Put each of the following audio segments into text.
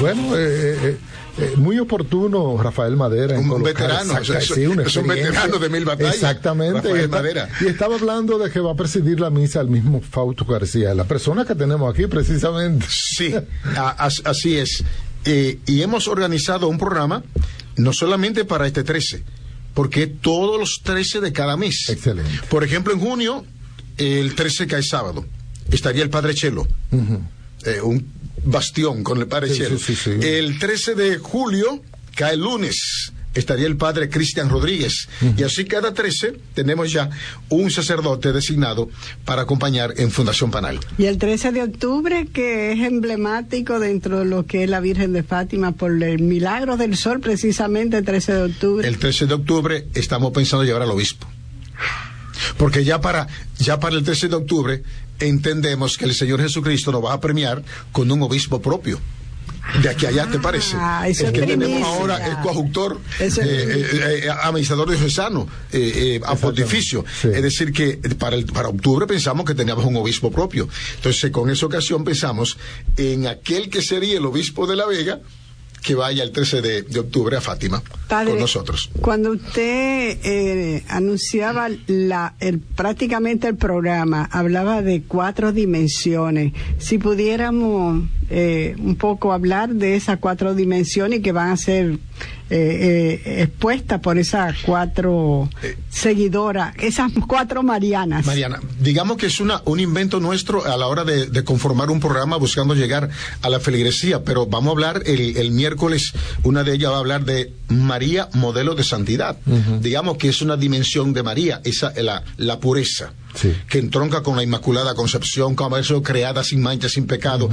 Bueno, muy oportuno Rafael Madera. Un veterano, es un veterano de 1000 batallas. Exactamente. Rafael Madera. Y estaba hablando de que va a presidir la misa el mismo Fausto García, la persona que tenemos aquí precisamente. Sí, así es. Y hemos organizado un programa no solamente para este 13, porque todos los 13 de cada mes. Excelente. Por ejemplo, en junio, el 13 cae sábado, estaría el Padre Chelo. Un bastión con el Padre Chelo. Sí. El 13 de julio cae el lunes, estaría el Padre Cristian Rodríguez. Y así cada 13 tenemos ya un sacerdote designado para acompañar en Fundación Panal. Y el 13 de octubre, que es emblemático dentro de lo que es la Virgen de Fátima por el milagro del sol, precisamente el 13 de octubre. El 13 de octubre estamos pensando llevar al obispo. Porque ya para el 13 de octubre entendemos que el Señor Jesucristo nos va a premiar con un obispo propio. De aquí a allá, ¿te parece? El que tenemos ahora es coadjutor, administrador diocesano, a pontificio. Sí. Es decir, que para octubre pensamos que teníamos un obispo propio. Entonces, con esa ocasión pensamos en aquel que sería el obispo de La Vega, que vaya el 13 de octubre a Fátima. Padre, con nosotros. Cuando usted anunciaba prácticamente el programa, hablaba de 4 dimensiones. Si pudiéramos un poco hablar de esas 4 dimensiones que van a ser expuestas por esas 4 seguidoras, esas 4 Marianas. Mariana, digamos que es un invento nuestro a la hora de conformar un programa buscando llegar a la feligresía, pero vamos a hablar el miércoles, una de ellas va a hablar de María, modelo de santidad. Digamos que es una dimensión de María, la pureza. Sí. Que entronca con la Inmaculada Concepción, como eso, creada sin mancha, sin pecado.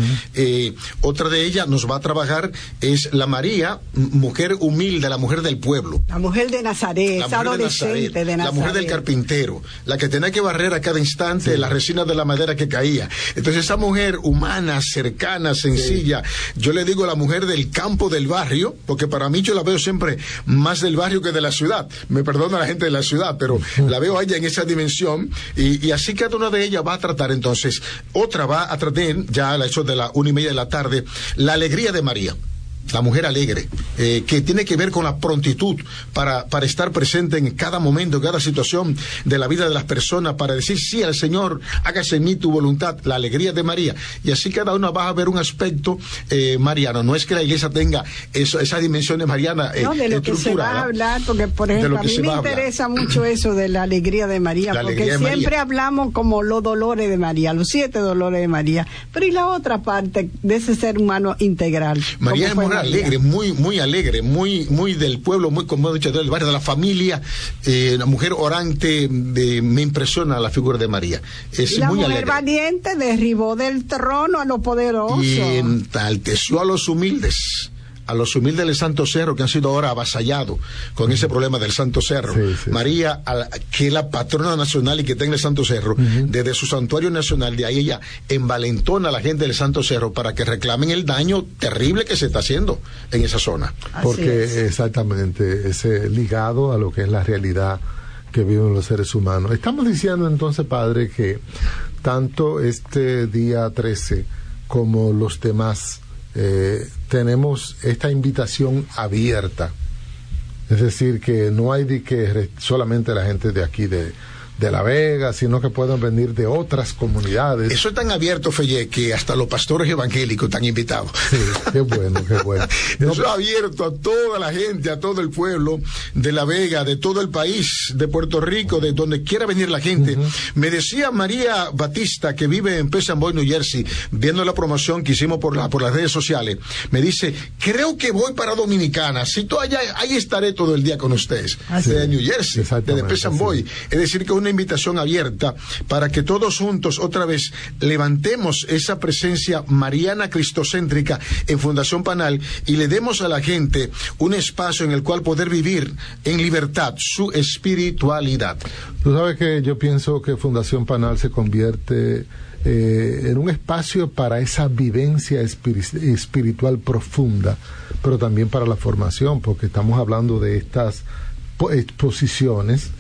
Otra de ellas nos va a trabajar es la María, mujer humilde, la mujer del pueblo. La mujer de Nazaret, la mujer de Nazaret, la mujer del carpintero, la que tenía que barrer a cada instante las resinas de la madera que caía. Entonces esa mujer humana, cercana, sencilla, yo le digo la mujer del campo, del barrio, porque para mí yo la veo siempre más del barrio que de la ciudad. Me perdona la gente de la ciudad, pero la veo a ella en esa dimensión. Y así cada una de ellas va a tratar entonces, otra va a tratar, ya a eso de la 1:30 de la tarde, la alegría de María. La mujer alegre, que tiene que ver con la prontitud para estar presente en cada momento, en cada situación de la vida de las personas, para decir sí al Señor, hágase en mí tu voluntad, la alegría de María. Y así cada una va a ver un aspecto mariano. No es que la iglesia tenga esa dimensión de mariana no, de lo que se va a hablar, porque por ejemplo a mí me interesa mucho eso de la alegría de María, porque siempre hablamos como los dolores de María, los 7 dolores de María, pero y la otra parte de ese ser humano integral. María es alegre, muy alegre, muy del pueblo, muy, como he dicho, del barrio, de la familia, una mujer orante. Me impresiona la figura de María. Es la muy mujer alegre. Valiente derribó del trono a los poderosos y enalteció a los humildes del Santo Cerro, que han sido ahora avasallados con ese problema del Santo Cerro. Sí. María, que es la patrona nacional y que está en el Santo Cerro, desde su santuario nacional, de ahí ella envalentona a la gente del Santo Cerro para que reclamen el daño terrible que se está haciendo en esa zona. Porque exactamente, ese ligado a lo que es la realidad que viven los seres humanos. Estamos diciendo entonces, padre, que tanto este día 13 como los demás tenemos esta invitación abierta, es decir, que no hay de que solamente la gente de aquí de La Vega, sino que puedan venir de otras comunidades. Eso es tan abierto, Fellé, que hasta los pastores evangélicos están invitados. Sí, qué bueno. Eso es abierto a toda la gente, a todo el pueblo de La Vega, de todo el país, de Puerto Rico, de donde quiera venir la gente. Me decía María Batista, que vive en Pleasant Boy, New Jersey, viendo la promoción que hicimos por las redes sociales, me dice, creo que voy para Dominicana, si tú allá, ahí estaré todo el día con ustedes, de New Jersey, de Pleasant Boy. Es decir, que una invitación abierta para que todos juntos otra vez levantemos esa presencia mariana cristocéntrica en Fundación Panal y le demos a la gente un espacio en el cual poder vivir en libertad su espiritualidad. Tú sabes que yo pienso que Fundación Panal se convierte en un espacio para esa vivencia espiritual profunda, pero también para la formación, porque estamos hablando de estas exposiciones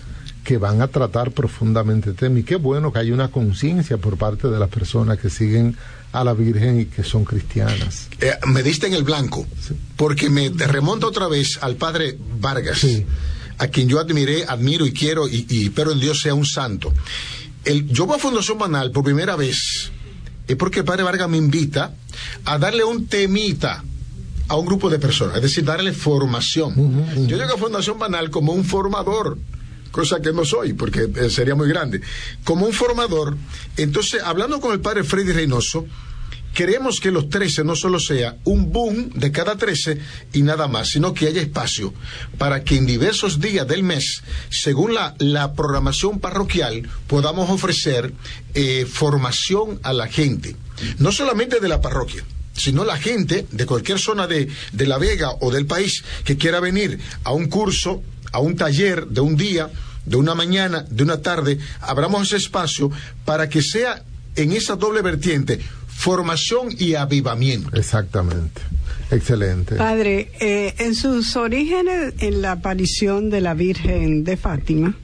que van a tratar profundamente el tema. Y qué bueno que hay una conciencia por parte de las personas que siguen a la Virgen y que son cristianas. Me diste en el blanco, sí, porque me remonta otra vez al padre Vargas, sí, a quien yo admiro y quiero, y espero en Dios sea un santo. Yo voy a Fundación Banal por primera vez, es porque el padre Vargas me invita a darle un temita a un grupo de personas, es decir, darle formación. Yo llego a Fundación Banal como un formador, cosa que no soy, porque sería muy grande, como un formador. Entonces, hablando con el padre Freddy Reynoso, queremos que los 13 no solo sea un boom de cada 13 y nada más, sino que haya espacio para que en diversos días del mes, según la programación parroquial, podamos ofrecer formación a la gente, no solamente de la parroquia, sino la gente de cualquier zona de La Vega o del país que quiera venir a un curso, a un taller de un día, de una mañana, de una tarde. Abramos ese espacio para que sea en esa doble vertiente, formación y avivamiento. Exactamente. Excelente. Padre, en sus orígenes, en la aparición de la Virgen de Fátima,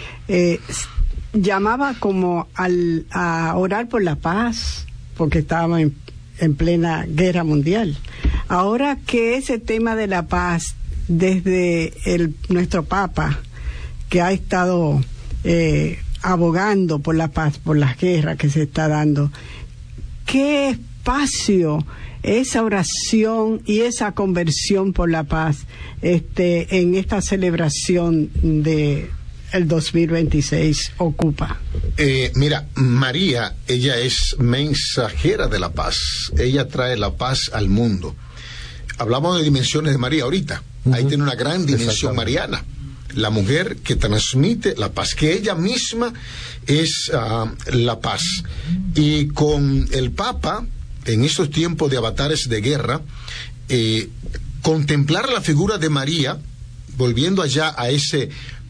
llamaba como a orar por la paz, porque estábamos en plena guerra mundial. Ahora que ese tema de la paz, desde nuestro Papa, que ha estado abogando por la paz, por las guerras que se está dando, ¿qué espacio esa oración y esa conversión por la paz en esta celebración de el 2026 ocupa? Mira, María, ella es mensajera de la paz. Ella trae la paz al mundo. Hablamos de dimensiones de María ahorita. Ahí tiene una gran dimensión mariana. La mujer que transmite la paz, que ella misma es la paz. Y con el Papa, en estos tiempos de avatares de guerra, contemplar la figura de María, volviendo allá a ese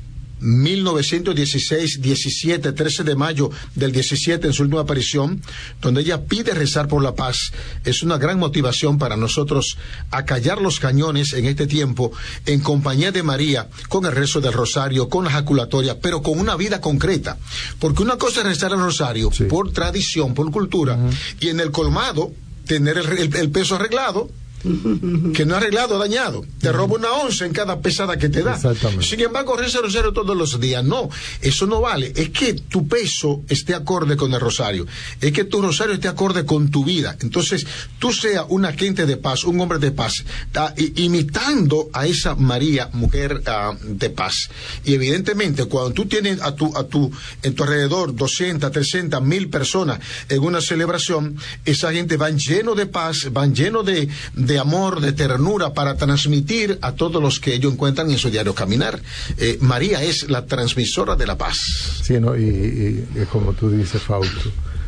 1916, 17, 13 de mayo del 17 en su última aparición, donde ella pide rezar por la paz, es una gran motivación para nosotros a callar los cañones en este tiempo, en compañía de María, con el rezo del rosario, con la jaculatoria, pero con una vida concreta, porque una cosa es rezar el rosario, sí, por tradición, por cultura, y en el colmado tener el peso arreglado, que no arreglado, dañado, te roba una onza en cada pesada que te da. Sin embargo, reza el rosario todos los días. No, eso no vale. Es que tu peso esté acorde con el rosario, es que tu rosario esté acorde con tu vida. Entonces, tú seas un agente de paz, un hombre de paz, imitando a esa María, mujer de paz. Y evidentemente, cuando tú tienes en tu alrededor 200, 300, 1000 personas en una celebración, esa gente van lleno de paz, van lleno de amor, de ternura, para transmitir a todos los que ellos encuentran en su diario caminar. María es la transmisora de la paz. Sí, ¿no? Y como tú dices, Fausto,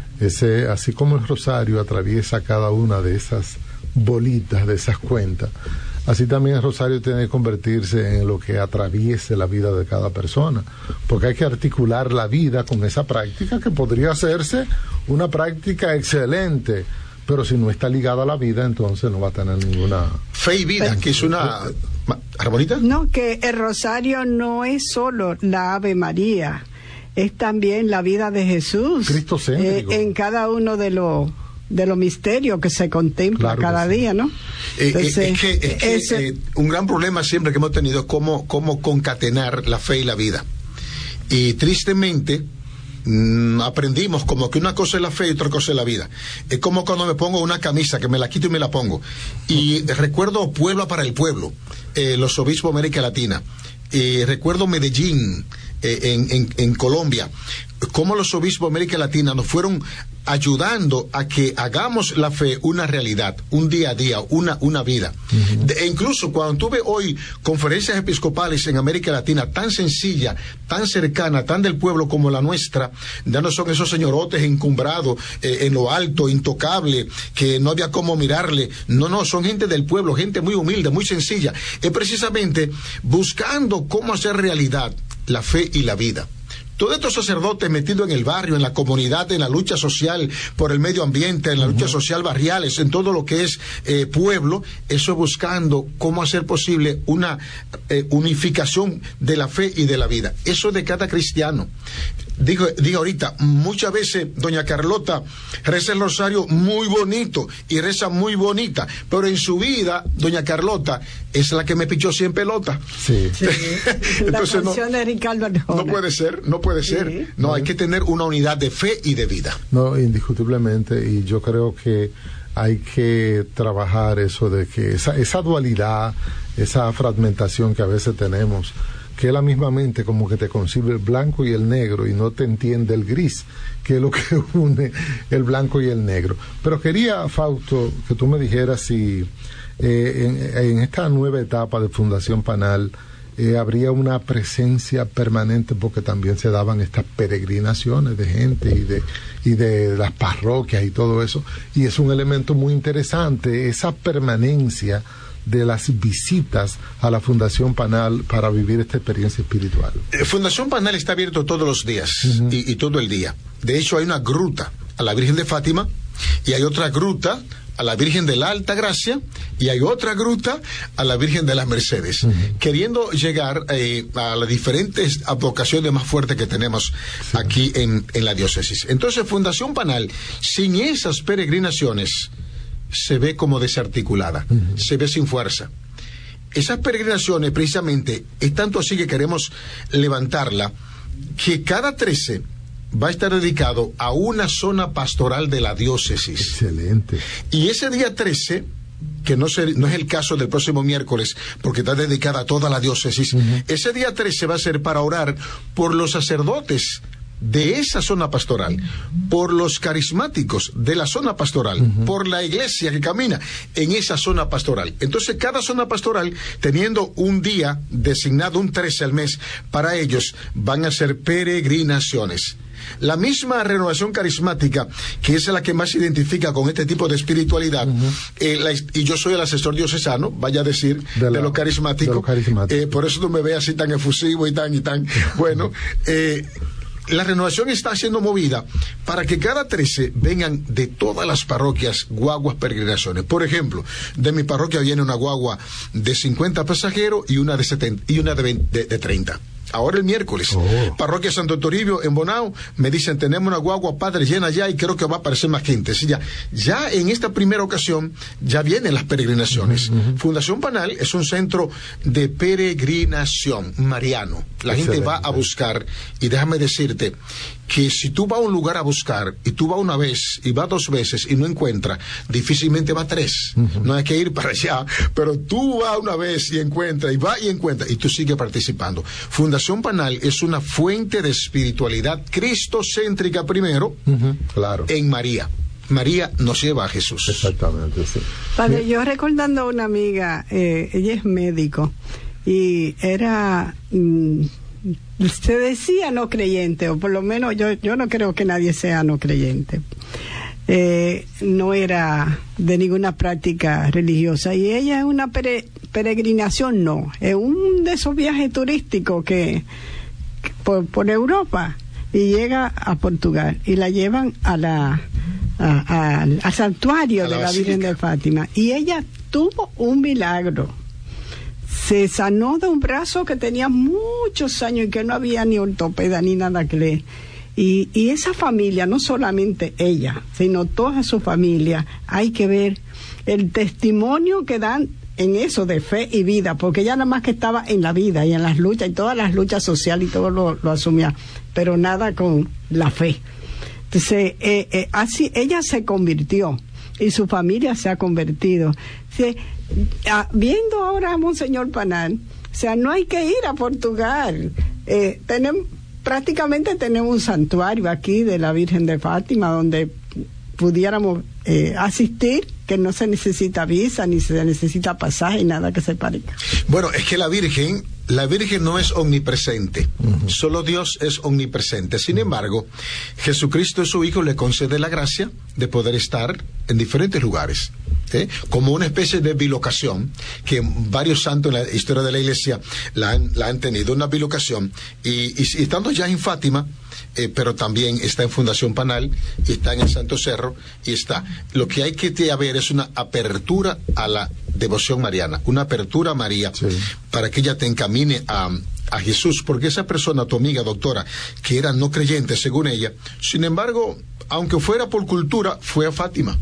así como el rosario atraviesa cada una de esas bolitas, de esas cuentas, así también el rosario tiene que convertirse en lo que atraviese la vida de cada persona, porque hay que articular la vida con esa práctica, que podría hacerse una práctica excelente, pero si no está ligada a la vida, entonces no va a tener ninguna... Fe y vida, que es una... ¿Armonita? No, que el rosario no es solo la Ave María, es también la vida de Jesús. Cristo en cada uno de los misterios que se contempla, claro, cada día, ¿no? Entonces, es que un gran problema siempre que hemos tenido es cómo concatenar la fe y la vida. Y tristemente... aprendimos como que una cosa es la fe y otra cosa es la vida. Es como cuando me pongo una camisa, que me la quito y me la pongo. Y recuerdo Puebla para el Pueblo, los obispos de América Latina. Recuerdo Medellín, en Colombia, cómo los obispos de América Latina nos fueron ayudando a que hagamos la fe una realidad, un día a día, una vida. E incluso cuando tuve hoy conferencias episcopales en América Latina tan sencilla, tan cercana, tan del pueblo como la nuestra, ya no son esos señorotes encumbrados en lo alto, intocable, que no había cómo mirarle. No, son gente del pueblo, gente muy humilde, muy sencilla. Es precisamente buscando cómo hacer realidad la fe y la vida. Todos estos sacerdotes metidos en el barrio, en la comunidad, en la lucha social por el medio ambiente, en la lucha social barriales, en todo lo que es pueblo, eso buscando cómo hacer posible una unificación de la fe y de la vida. Eso de cada cristiano. Digo ahorita, muchas veces doña Carlota reza el rosario muy bonito y reza muy bonita, pero en su vida doña Carlota es la que me pichó 100 pelotas. Sí. Entonces, la canción de Ricardo Arjona. No puede ser. No, hay que tener una unidad de fe y de vida. No, indiscutiblemente, y yo creo que hay que trabajar eso de que esa dualidad, esa fragmentación que a veces tenemos, que es la misma mente como que te concibe el blanco y el negro y no te entiende el gris, que es lo que une el blanco y el negro. Pero quería, Fausto, que tú me dijeras si en esta nueva etapa de Fundación Panal habría una presencia permanente, porque también se daban estas peregrinaciones de gente y de las parroquias y todo eso, y es un elemento muy interesante, esa permanencia de las visitas a la Fundación Panal para vivir esta experiencia espiritual. Fundación Panal está abierto todos los días y todo el día. De hecho, hay una gruta a la Virgen de Fátima y hay otra gruta a la Virgen de la Alta Gracia y hay otra gruta a la Virgen de las Mercedes, queriendo llegar a las diferentes advocaciones más fuertes que tenemos aquí en la diócesis. Entonces, Fundación Panal, sin esas peregrinaciones, se ve como desarticulada, se ve sin fuerza. Esas peregrinaciones, precisamente, es tanto así que queremos levantarla, que cada 13 va a estar dedicado a una zona pastoral de la diócesis. Excelente. Y ese día 13, que no es el caso del próximo miércoles, porque está dedicada a toda la diócesis, ese día 13 va a ser para orar por los sacerdotes de esa zona pastoral, por los carismáticos de la zona pastoral, por la iglesia que camina en esa zona pastoral. Entonces, cada zona pastoral, teniendo un día designado, un 13 al mes, para ellos van a ser peregrinaciones. La misma renovación carismática, que es la que más se identifica con este tipo de espiritualidad, y yo soy el asesor diocesano, vaya a decir, de lo carismático, por eso tú me ves así tan efusivo y tan, bueno, la renovación está siendo movida para que cada 13 vengan de todas las parroquias guaguas peregrinaciones. Por ejemplo, de mi parroquia viene una guagua de 50 pasajeros y una de 70 y una de 30. Ahora el miércoles, Parroquia Santo Toribio en Bonao, me dicen, tenemos una guagua padre llena ya y creo que va a aparecer más gente. Sí, ya en esta primera ocasión ya vienen las peregrinaciones. Fundación Panal es un centro de peregrinación mariano. La gente va a buscar, y déjame decirte que si tú vas a un lugar a buscar y tú vas una vez y vas 2 veces y no encuentras, difícilmente va 3. No hay que ir para allá, pero tú vas una vez y encuentras, y vas y encuentras, y tú sigues participando. Fundación Panal es una fuente de espiritualidad cristocéntrica primero, en María. María nos lleva a Jesús. Exactamente, sí. Padre, yo recordando a una amiga, ella es médico, y era... se decía no creyente, o por lo menos yo no creo que nadie sea no creyente. No era de ninguna práctica religiosa, y ella es una peregrinación, no, es un de esos viajes turísticos que por Europa, y llega a Portugal y la llevan al santuario de la Virgen de Fátima, y ella tuvo un milagro. Se sanó de un brazo que tenía muchos años y que no había ni ortopeda ni nada que le... Y esa familia, no solamente ella, sino toda su familia, hay que ver el testimonio que dan en eso de fe y vida, porque ella nada más que estaba en la vida y en las luchas, y todas las luchas sociales y todo lo asumía, pero nada con la fe. Entonces, así ella se convirtió y su familia se ha convertido. Viendo ahora a Monseñor Panal, o sea, no hay que ir a Portugal. Prácticamente tenemos un santuario aquí de la Virgen de Fátima donde pudiéramos asistir, que no se necesita visa, ni se necesita pasaje, nada que se parezca. Bueno, es que la Virgen no es omnipresente, solo Dios es omnipresente. Sin embargo, Jesucristo, su Hijo, le concede la gracia de poder estar en diferentes lugares, como una especie de bilocación, que varios santos en la historia de la Iglesia la han tenido, una bilocación, y estando ya en Fátima, pero también está en Fundación Panal, y está en el Santo Cerro, y está. Lo que hay que haber es una apertura a la devoción mariana, una apertura a María, sí, para que ella te encamine a Jesús, porque esa persona, tu amiga doctora, que era no creyente según ella, sin embargo, aunque fuera por cultura, fue a Fátima.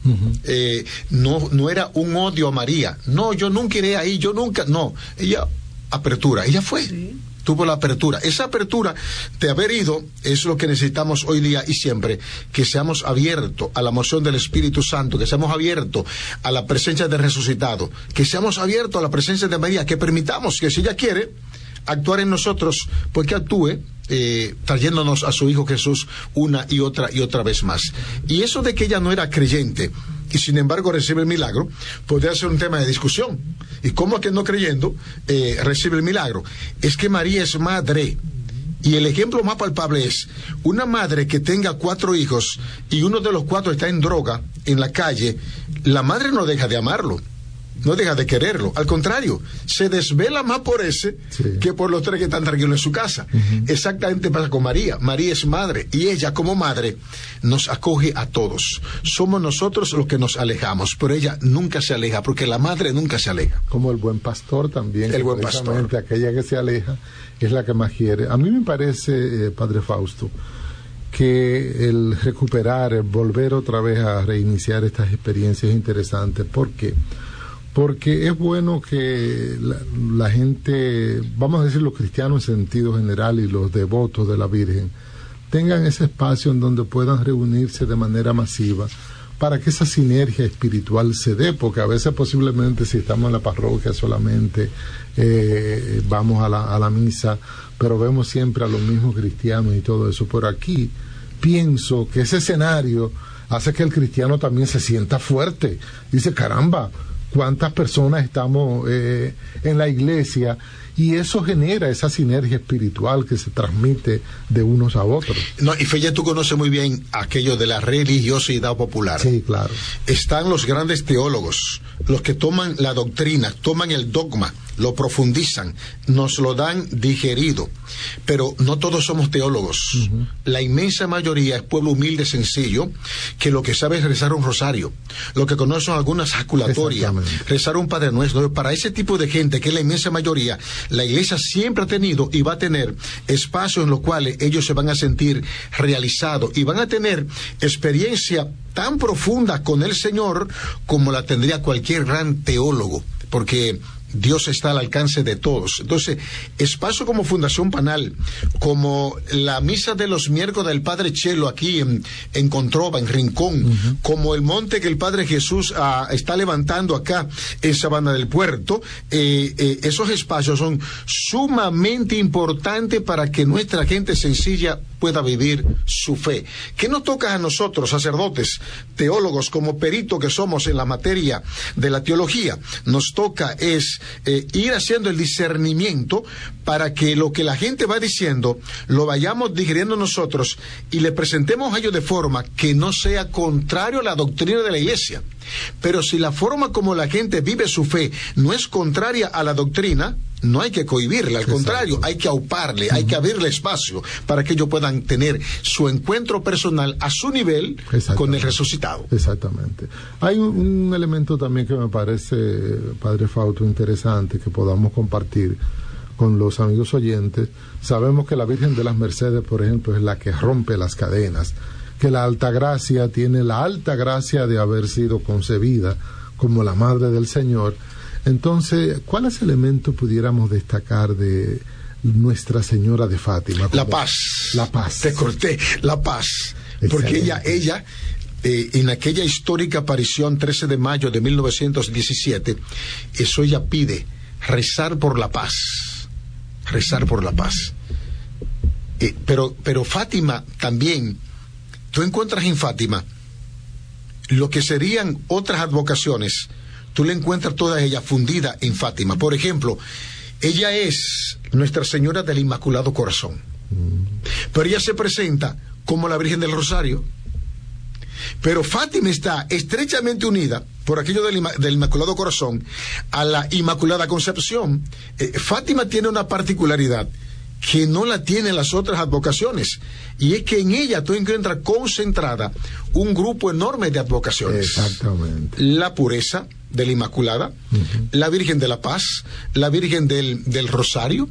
No era un odio a María, no, yo nunca iré ahí, no, ella, apertura, ella fue. Sí. Tuvo la apertura. Esa apertura de haber ido es lo que necesitamos hoy día y siempre, que seamos abiertos a la moción del Espíritu Santo, que seamos abiertos a la presencia del resucitado, que seamos abiertos a la presencia de María, que permitamos que si ella quiere actuar en nosotros, pues que actúe trayéndonos a su Hijo Jesús una y otra vez más. Y eso de que ella no era creyente y sin embargo recibe el milagro, podría ser un tema de discusión. ¿Y cómo es que no creyendo recibe el milagro? Es que María es madre. Y el ejemplo más palpable es una madre que tenga 4 hijos y uno de los 4 está en droga, en la calle. La madre no deja de amarlo, no deja de quererlo, al contrario, se desvela más por ese, sí, que por los 3 que están tranquilos en su casa. Exactamente pasa con María. María es madre, y ella como madre nos acoge a todos. Somos nosotros los que nos alejamos, pero ella nunca se aleja, porque la madre nunca se aleja. Como el buen pastor también. El buen pastor. Aquella que se aleja es la que más quiere. A mí me parece, Padre Fausto, que el recuperar, el volver otra vez a reiniciar estas experiencias es interesante. ¿Por qué? Porque es bueno que la gente, vamos a decir los cristianos en sentido general y los devotos de la Virgen, tengan ese espacio en donde puedan reunirse de manera masiva para que esa sinergia espiritual se dé, porque a veces posiblemente si estamos en la parroquia solamente vamos a la misa, pero vemos siempre a los mismos cristianos y todo eso. Por aquí pienso que ese escenario hace que el cristiano también se sienta fuerte. Dice, caramba, cuántas personas estamos en la iglesia, y eso genera esa sinergia espiritual que se transmite de unos a otros. No, y Felle, tú conoces muy bien aquello de la religiosidad popular. Sí, claro. Están los grandes teólogos, los que toman la doctrina, toman el dogma, lo profundizan, nos lo dan digerido, pero no todos somos teólogos. La inmensa mayoría es pueblo humilde, sencillo, que lo que sabe es rezar un rosario, lo que conocen algunas jaculatorias, rezar un Padre Nuestro. Para ese tipo de gente, que es la inmensa mayoría, la iglesia siempre ha tenido y va a tener espacios en los cuales ellos se van a sentir realizados y van a tener experiencia tan profunda con el Señor como la tendría cualquier gran teólogo, porque Dios está al alcance de todos. Entonces, espacio como Fundación Panal, como la misa de los miércoles del Padre Chelo aquí en Controva, en Rincón, como el monte que el Padre Jesús está levantando acá en Sabana del Puerto, esos espacios son sumamente importantes para que nuestra gente sencilla pueda vivir su fe. ¿Qué nos toca a nosotros, sacerdotes, teólogos, como peritos que somos en la materia de la teología? Nos toca es ir haciendo el discernimiento para que lo que la gente va diciendo lo vayamos digiriendo nosotros y le presentemos a ellos de forma que no sea contrario a la doctrina de la iglesia. Pero si la forma como la gente vive su fe no es contraria a la doctrina, no hay que cohibirla, al contrario, hay que auparle, hay que abrirle espacio para que ellos puedan tener su encuentro personal a su nivel con el resucitado. Exactamente. Hay un elemento también que me parece, Padre Fausto, interesante que podamos compartir con los amigos oyentes. Sabemos que la Virgen de las Mercedes, por ejemplo, es la que rompe las cadenas, que la Altagracia tiene la alta gracia de haber sido concebida como la Madre del Señor. Entonces, ¿cuáles elementos pudiéramos destacar de Nuestra Señora de Fátima? La paz. La paz. Te corté, la paz. Porque ella en aquella histórica aparición 13 de mayo de 1917, eso ella pide, rezar por la paz. Rezar por la paz. Pero Fátima también, tú encuentras en Fátima lo que serían otras advocaciones. Tú le encuentras toda ella fundida en Fátima. Por ejemplo, ella es Nuestra Señora del Inmaculado Corazón. Pero ella se presenta como la Virgen del Rosario. Pero Fátima está estrechamente unida, por aquello del Inmaculado Corazón, a la Inmaculada Concepción. Fátima tiene una particularidad que no la tienen las otras advocaciones, y es que en ella tú encuentras concentrada un grupo enorme de advocaciones. Exactamente. La pureza de la Inmaculada, la Virgen de la Paz, la Virgen del Rosario.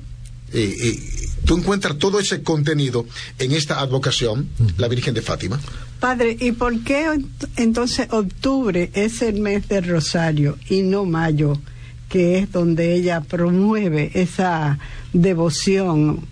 Tú encuentras todo ese contenido en esta advocación, la Virgen de Fátima. Padre, ¿y por qué entonces octubre es el mes del Rosario y no mayo, que es donde ella promueve esa devoción?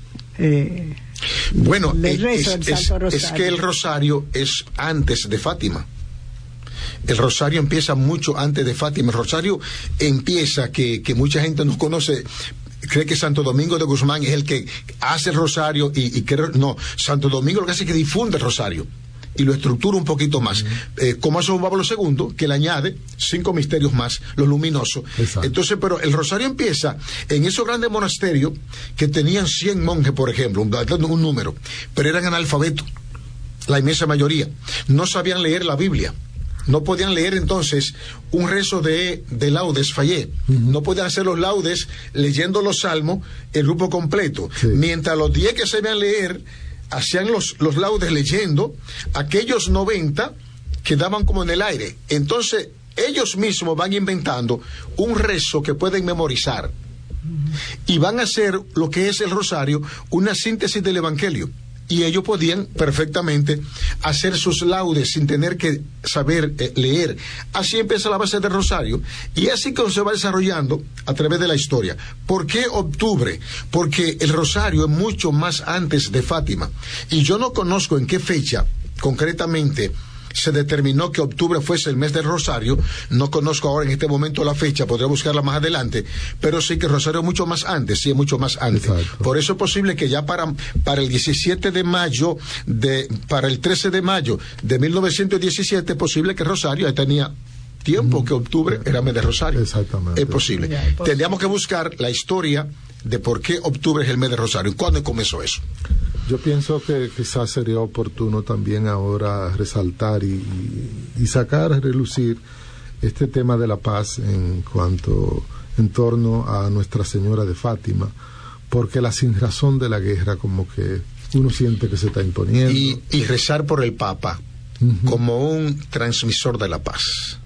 Bueno, es que el Rosario es antes de Fátima. El Rosario empieza mucho antes de Fátima. El Rosario empieza, que mucha gente no conoce, cree que Santo Domingo de Guzmán es el que hace el Rosario y no, Santo Domingo lo que hace es que difunde el Rosario y lo estructura un poquito más, como hace Juan Pablo II, que le añade 5 misterios más, los luminosos. Exacto. Entonces, pero el Rosario empieza en esos grandes monasterios que tenían 100 monjes, por ejemplo, un número, pero eran analfabetos, la inmensa mayoría, no sabían leer la Biblia. No podían leer entonces un rezo de laudes fallé. No podían hacer los laudes leyendo los salmos, el grupo completo. Sí. Mientras los 10 que sabían leer hacían los laudes leyendo, aquellos 90 quedaban como en el aire. Entonces ellos mismos van inventando un rezo que pueden memorizar. Y van a hacer lo que es el Rosario, una síntesis del Evangelio. Y ellos podían perfectamente hacer sus laudes sin tener que saber leer. Así empieza la base del Rosario, y así que se va desarrollando a través de la historia. ¿Por qué octubre? Porque el Rosario es mucho más antes de Fátima, y yo no conozco en qué fecha concretamente se determinó que octubre fuese el mes del Rosario. No conozco ahora en este momento la fecha, podré buscarla más adelante, pero sí que el Rosario es mucho más antes, sí, es mucho más antes. Exacto. Por eso es posible que ya para el 17 de mayo, para el 13 de mayo de 1917, es posible que Rosario ya tenía tiempo que octubre era mes de Rosario. Exactamente. Es posible. Tendríamos que buscar la historia de por qué octubre es el mes de Rosario. ¿Cuándo comenzó eso? Yo pienso que quizás sería oportuno también ahora resaltar y sacar a relucir este tema de la paz en torno a Nuestra Señora de Fátima, porque la sinrazón de la guerra como que uno siente que se está imponiendo. Y rezar por el Papa como un transmisor de la paz.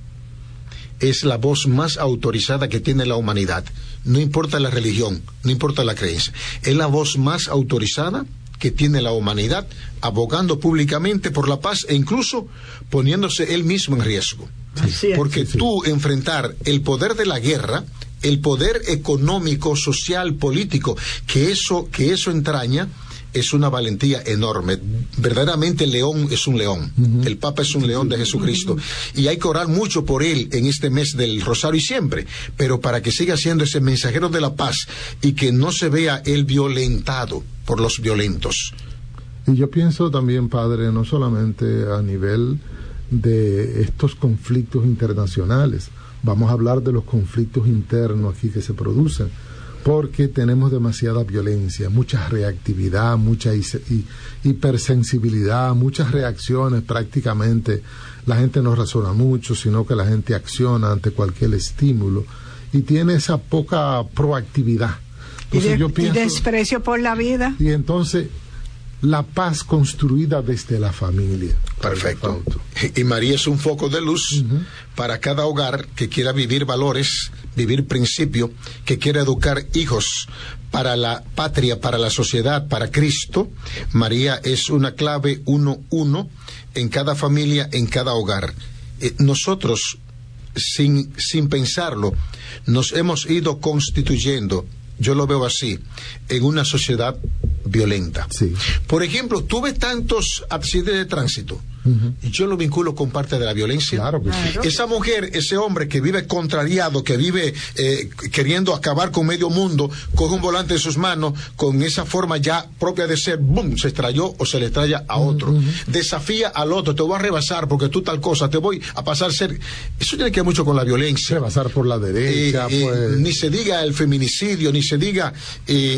Es la voz más autorizada que tiene la humanidad. No importa la religión, no importa la creencia. Es la voz más autorizada que tiene la humanidad, abogando públicamente por la paz e incluso poniéndose él mismo en riesgo. Porque tú enfrentar el poder de la guerra, el poder económico, social, político que eso entraña, es una valentía enorme. Verdaderamente el león es un león. El Papa es un león de Jesucristo. Y hay que orar mucho por él en este mes del Rosario y siempre, pero para que siga siendo ese mensajero de la paz y que no se vea él violentado por los violentos. Y yo pienso también, padre, no solamente a nivel de estos conflictos internacionales, vamos a hablar de los conflictos internos aquí que se producen, porque tenemos demasiada violencia, mucha reactividad, mucha hipersensibilidad, muchas reacciones. Prácticamente la gente no razona mucho, sino que la gente acciona ante cualquier estímulo y tiene esa poca proactividad. Entonces, yo pienso, y desprecio por la vida. Y entonces la paz construida desde la familia. Perfecto. Y María es un foco de luz para cada hogar que quiera vivir valores, vivir principios, que quiera educar hijos para la patria, para la sociedad, para Cristo. María es una clave 1-1 en cada familia, en cada hogar. Nosotros, sin pensarlo, nos hemos ido constituyendo, yo lo veo así, en una sociedad violenta. Sí. Por ejemplo, tuve tantos accidentes de tránsito, y yo lo vinculo con parte de la violencia. Claro que sí. Esa mujer, ese hombre que vive contrariado, que vive queriendo acabar con medio mundo, coge un volante en sus manos, con esa forma ya propia de ser, ¡bum!, se estrelló o se le estrella a otro. Desafía al otro, te voy a rebasar porque tú tal cosa, te voy a pasar ser. Eso tiene que ver mucho con la violencia. Rebasar por la derecha. Ni se diga el feminicidio, ni se diga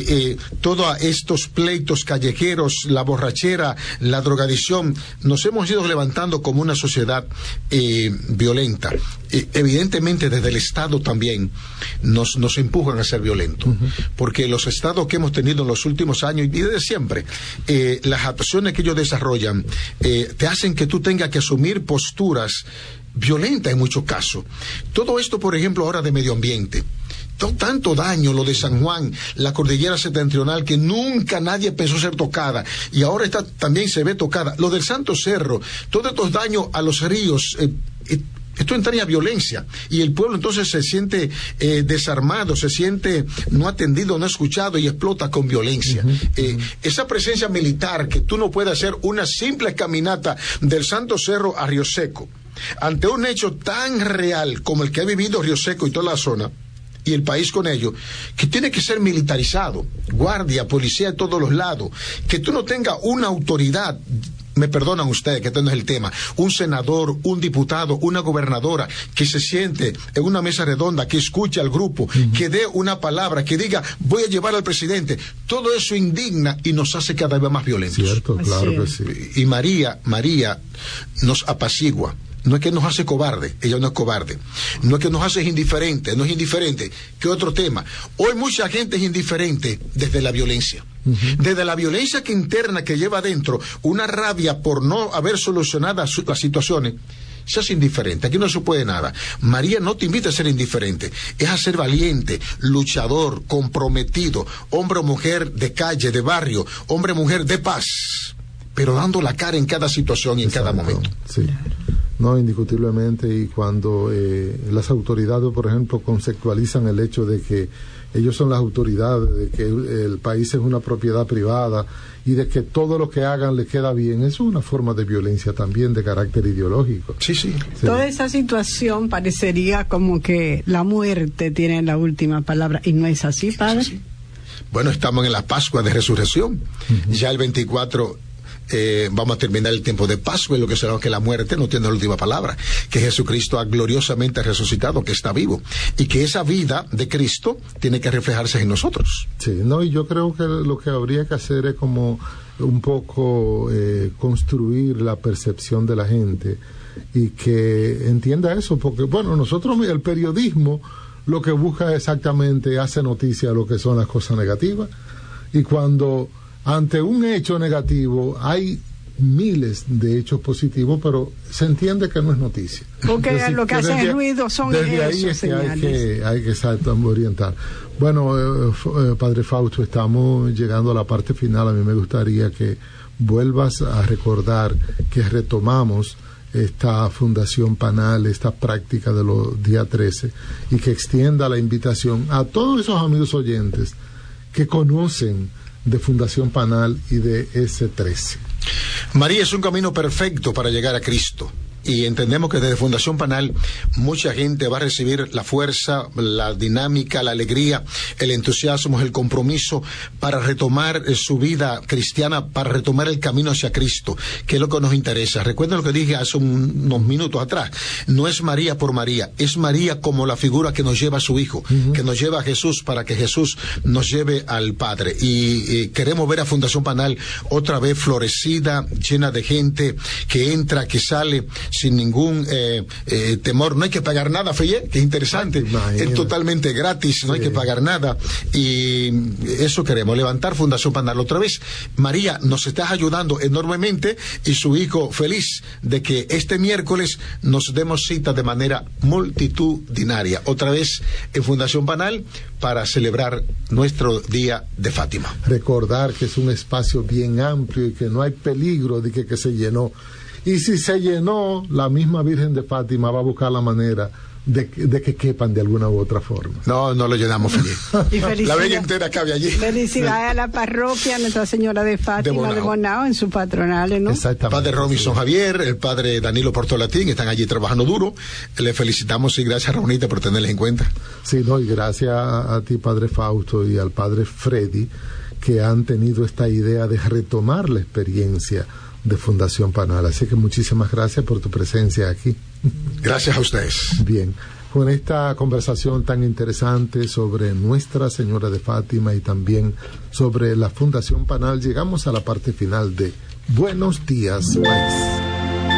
todos estos pleitos callejeros, la borrachera, la drogadicción. Nos hemos ido ido levantando como una sociedad violenta. Evidentemente desde el Estado también nos empujan a ser violentos, porque los estados que hemos tenido en los últimos años y desde siempre, las acciones que ellos desarrollan te hacen que tú tengas que asumir posturas violentas en muchos casos. Todo esto, por ejemplo, ahora de medio ambiente. Tanto daño lo de San Juan, la cordillera septentrional, que nunca nadie pensó ser tocada, y ahora también se ve tocada. Lo del Santo Cerro, todos estos daños a los ríos, esto entraña violencia, y el pueblo entonces se siente desarmado, se siente no atendido, no escuchado, y explota con violencia. Esa presencia militar, que tú no puedes hacer una simple caminata del Santo Cerro a Río Seco, ante un hecho tan real como el que ha vivido Río Seco y toda la zona, y el país con ello, que tiene que ser militarizado, guardia, policía de todos los lados, que tú no tengas una autoridad, me perdonan ustedes que este no es el tema, un senador, un diputado, una gobernadora, que se siente en una mesa redonda, que escuche al grupo, que dé una palabra, que diga, voy a llevar al presidente. Todo eso indigna y nos hace cada vez más violentos. Cierto, claro que sí. Y María nos apacigua. No es que nos hace cobarde, ella no es cobarde. No es que nos hace indiferente, no es indiferente. ¿Qué otro tema? Hoy mucha gente es indiferente desde la violencia. Desde la violencia que interna que lleva adentro, una rabia por no haber solucionado las situaciones, se hace indiferente. Aquí no se puede nada. María no te invita a ser indiferente, es a ser valiente, luchador, comprometido, hombre o mujer de calle, de barrio, hombre o mujer de paz, pero dando la cara en cada situación y en cada momento. Sí. No, indiscutiblemente, y cuando las autoridades, por ejemplo, conceptualizan el hecho de que ellos son las autoridades, de que el país es una propiedad privada y de que todo lo que hagan le queda bien, es una forma de violencia también de carácter ideológico. Sí. Toda esa situación parecería como que la muerte tiene la última palabra, y no es así, padre. Sí. Bueno, estamos en la Pascua de Resurrección, ya el 24... vamos a terminar el tiempo de Pascua, y lo que será que la muerte no tiene la última palabra, que Jesucristo ha gloriosamente resucitado, que está vivo, y que esa vida de Cristo tiene que reflejarse en nosotros. Sí, no, y yo creo que lo que habría que hacer es como un poco construir la percepción de la gente y que entienda eso, porque bueno, nosotros, el periodismo lo que busca exactamente hace noticia de lo que son las cosas negativas, y cuando ante un hecho negativo hay miles de hechos positivos, pero se entiende que no es noticia. Porque decir, lo que hacen ruido son desde ahí es que hay que orientar. Bueno, Padre Fausto, estamos llegando a la parte final. A mí me gustaría que vuelvas a recordar que retomamos esta Fundación Panal, esta práctica de los días 13, y que extienda la invitación a todos esos amigos oyentes que conocen de Fundación Panal y de S13. María es un camino perfecto para llegar a Cristo, y entendemos que desde Fundación Panal mucha gente va a recibir la fuerza, la dinámica, la alegría, el entusiasmo, el compromiso para retomar su vida cristiana, para retomar el camino hacia Cristo, que es lo que nos interesa. Recuerden lo que dije hace unos minutos atrás, no es María por María, es María como la figura que nos lleva a su Hijo, que nos lleva a Jesús, para que Jesús nos lleve al Padre. Y queremos ver a Fundación Panal otra vez florecida, llena de gente que entra, que sale sin ningún temor. No hay que pagar nada, Feye, que es interesante. Es totalmente gratis, no hay que pagar nada. Y eso queremos, levantar Fundación Panal otra vez. María, nos estás ayudando enormemente, y su hijo feliz de que este miércoles nos demos cita de manera multitudinaria, otra vez en Fundación Panal, para celebrar nuestro día de Fátima. Recordar que es un espacio bien amplio y que no hay peligro de que se llenó. Y si se llenó, la misma Virgen de Fátima va a buscar la manera de que quepan de alguna u otra forma. No lo llenamos, feliz. La vega entera cabe allí. Felicidades a la parroquia Nuestra Señora de Fátima de Bonao en su patronal, ¿no? Exactamente. El padre Robinson Javier, el padre Danilo Portolatín, están allí trabajando duro. Le felicitamos y gracias, Ramonita, por tenerles en cuenta. Sí, no, y gracias a ti, padre Fausto, y al padre Freddy, que han tenido esta idea de retomar la experiencia de Fundación Panal. Así que muchísimas gracias por tu presencia aquí. Gracias a ustedes. Bien, con esta conversación tan interesante sobre Nuestra Señora de Fátima y también sobre la Fundación Panal, llegamos a la parte final de Buenos Días, País.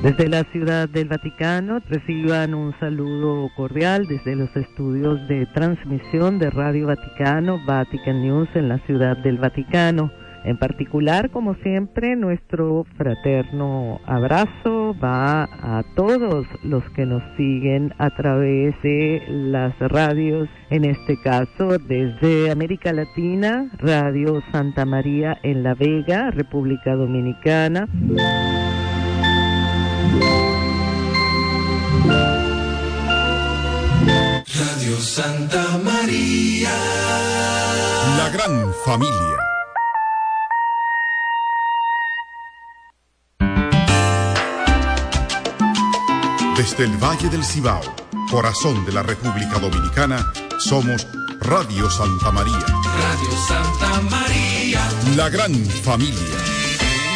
Desde la Ciudad del Vaticano reciban un saludo cordial desde los estudios de transmisión de Radio Vaticano, Vatican News en la Ciudad del Vaticano. En particular, como siempre, nuestro fraterno abrazo va a todos los que nos siguen a través de las radios, en este caso desde América Latina, Radio Santa María en La Vega, República Dominicana. Radio Santa María. La gran familia. Desde el Valle del Cibao, corazón de la República Dominicana, somos Radio Santa María. Radio Santa María. La gran familia.